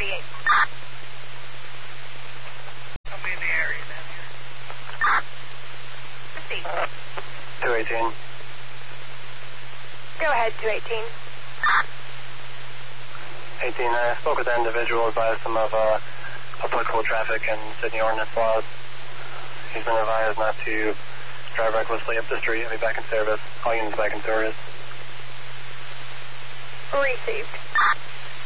38. I'll be in the area down here. Proceed. 218. Go ahead, 218. 18, I spoke with that individual, advised him of applicable traffic and Sydney ordinance laws. He's been advised not to drive recklessly up the street and be back in service. All units back in service. Received.